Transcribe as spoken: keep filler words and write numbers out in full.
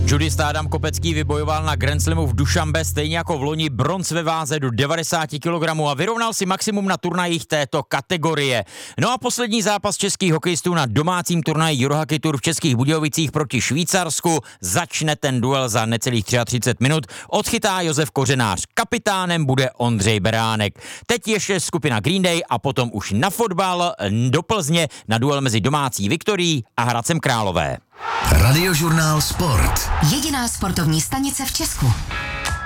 Judista Adam Kopecký vybojoval na Grand Slamu v Dušanbe stejně jako v loni bronz ve váze do devadesát kilogramů a vyrovnal si maximum na turnajích této kategorie. No a poslední zápas českých hokejistů na domácím turnaji Eurohockey Tour v Českých Budějovicích proti Švýcarsku. Začne ten duel za necelých třicet tři minut. Odchytá Josef Kořenář. Kapitánem bude Ondřej Beránek. Teď ještě skupina Green Day a potom už na fotbal do Plzně na duel mezi domácí Viktorií a Hradcem Králové. Radiožurnál Sport. Jediná sportovní stanice v Česku.